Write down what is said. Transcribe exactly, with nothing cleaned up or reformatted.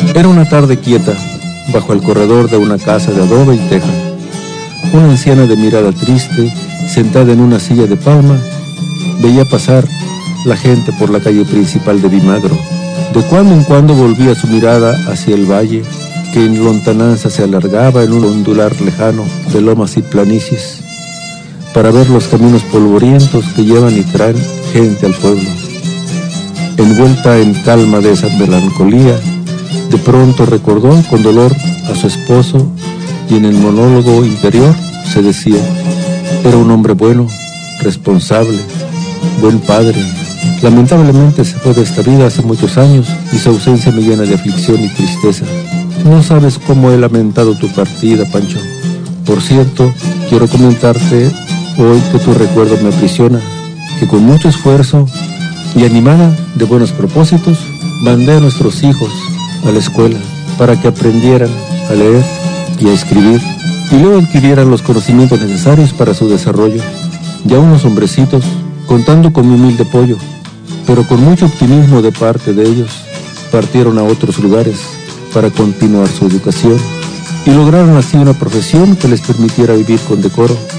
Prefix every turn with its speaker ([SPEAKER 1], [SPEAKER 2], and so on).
[SPEAKER 1] Era una tarde quieta, bajo el corredor de una casa de adobe y teja. Una anciana de mirada triste, sentada en una silla de palma, veía pasar la gente por la calle principal de Vimagro. De cuando en cuando volvía su mirada hacia el valle, que en lontananza se alargaba en un ondular lejano de lomas y planicies, para ver los caminos polvorientos que llevan y traen gente al pueblo. Envuelta en calma de esa melancolía, de pronto recordó con dolor a su esposo y en el monólogo interior se decía: era un hombre bueno, responsable, buen padre. Lamentablemente se fue de esta vida hace muchos años y su ausencia me llena de aflicción y tristeza. No sabes cómo he lamentado tu partida, Pancho. Por cierto, quiero comentarte hoy que tu recuerdo me aprisiona, que con mucho esfuerzo y animada de buenos propósitos, mandé a nuestros hijos a la escuela para que aprendieran a leer y a escribir y luego adquirieran los conocimientos necesarios para su desarrollo. Ya unos hombrecitos, contando con mi humilde apoyo, pero con mucho optimismo de parte de ellos, partieron a otros lugares para continuar su educación y lograron así una profesión que les permitiera vivir con decoro